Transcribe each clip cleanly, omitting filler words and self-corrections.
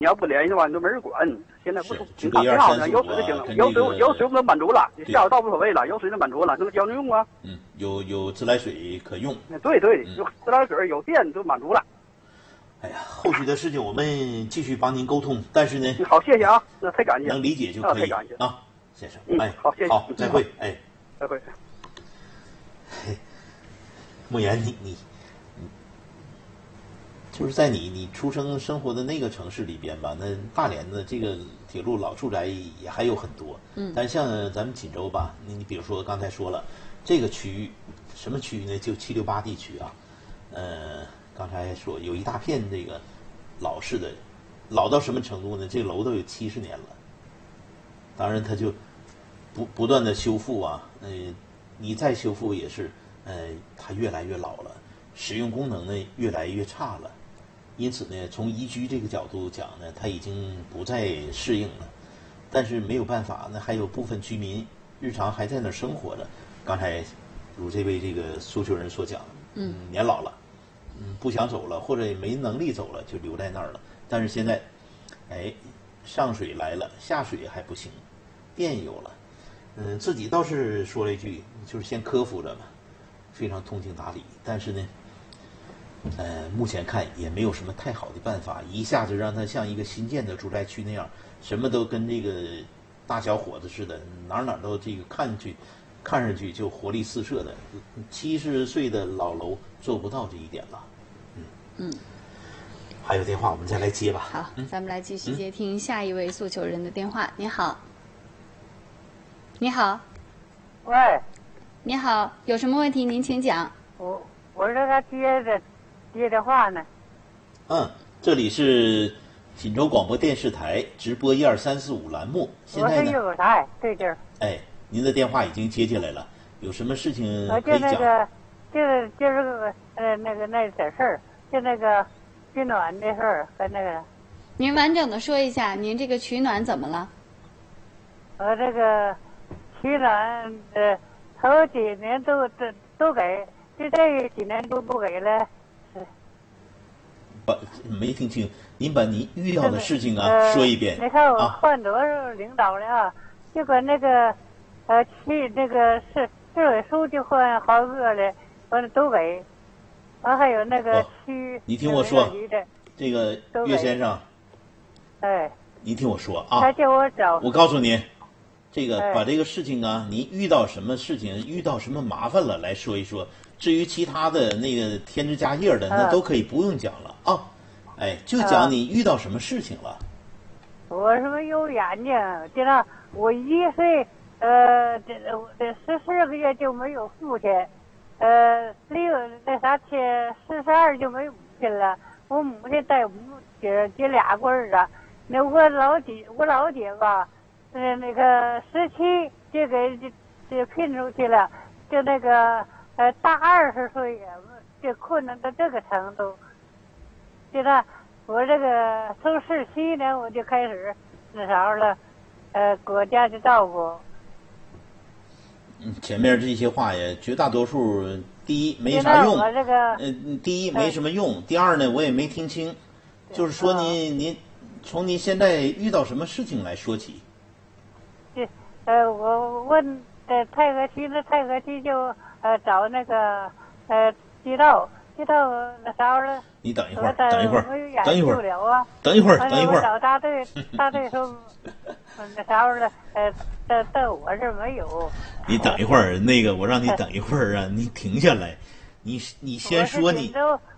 要不联系的话，你都没人管。现在不是挺好的，有水就行了，有水我们满足了，下水道无所谓了，有水就满足了，这个交通用啊。 有自来水可用。 对，有自来水有电就满足了。 哎呀，后续的事情我们继续帮您沟通，但是呢， 好，谢谢啊，那太感谢， 能理解就可以太感谢啊，先生。 好，谢谢， 好，再会， 再会。 莫言，你就是在你出生生活的那个城市里边吧，那大连的这个铁路老住宅也还有很多，但像咱们锦州吧，你比如说刚才说了，这个区域什么区域呢？就768地区啊，刚才说有一大片这个老式的，老到什么程度呢？这个楼都有70年了，当然它就不断的修复啊，你再修复也是，它越来越老了，使用功能呢越来越差了。因此呢，从宜居这个角度讲呢，它已经不再适应了。但是没有办法，那还有部分居民日常还在那儿生活着。刚才如这位这个诉求人所讲，年老了，不想走了，或者也没能力走了，就留在那儿了。但是现在，上水来了，下水还不行，电有了，自己倒是说了一句，就是先克服着嘛，非常通情达理。但是呢，目前看也没有什么太好的办法，一下子让它像一个新建的住宅区那样，什么都跟这个大小伙子似的，哪都这个看上去就活力四射的。70岁的老楼做不到这一点了。还有电话，我们再来接吧。 好，咱们来继续接听下一位诉求人的电话。你好，你好， 喂， 你好，有什么问题您请讲。 我这个接电话呢。 这里是锦州广播电视台直播12345栏目。现在呢， 我是有台对劲儿。 您的电话已经接进来了，有什么事情可以讲？ 就是那点事儿，就那个取暖的事儿和那个。 您完整的说一下，您这个取暖怎么了？ 我这个取暖头几年都给，就这几年都不给了。 没听清，您把您遇到的事情说一遍。 你看我换多少领导了啊？就管那个去那个市委书记换好个了，完了都给。完还有那个区。 你听我说，这个岳先生。你听我说啊。 他叫我找。 我告诉您，这个把这个事情您遇到什么事情，遇到什么麻烦了，来说一说。至于其他的那个添枝加叶的，那都可以不用讲了啊。就讲你遇到什么事情了。 我是不是有眼睛？就那我1岁，这14个月就没有父亲，42就没有母亲了。我母亲带姐俩过日子。那我老姐吧，那个17就给聘出去了，就那个大20岁也就困难到这个程度。就那我这个从17年我就开始那啥了，国家的照顾。 前面这些话呀，绝大多数第一没啥用，第一没什么用，第二呢我也没听清，就是说您从您现在遇到什么事情来说起。 我问太和区就找那个街道那啥了。 你等一会儿，等一会儿。 我找大队说那啥了，在我这没有。 你等一会儿，那个我让你等一会儿啊，你停下来，你先说你。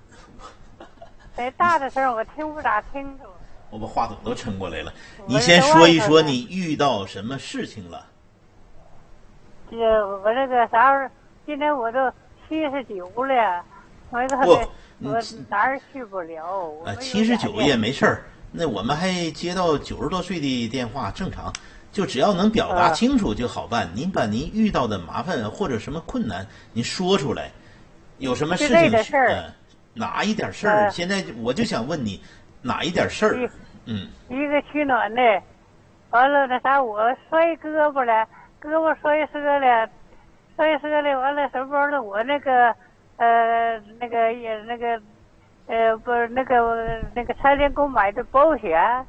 大的声我听不大清楚。 我把话筒都撑过来了，你先说一说你遇到什么事情了。 我这个啥，今年我都79了，我哪儿去不了。 79也没事儿，那我们还接到90多岁的电话，正常，就只要能表达清楚就好办。您把您遇到的麻烦或者什么困难，您说出来，有什么事情哪一点事儿？现在我就想问你，哪一点事儿？ 一个取暖的，完了那啥，我摔胳膊了，胳膊摔折了，完了什么了？我那个不是那个财联给我买的保险，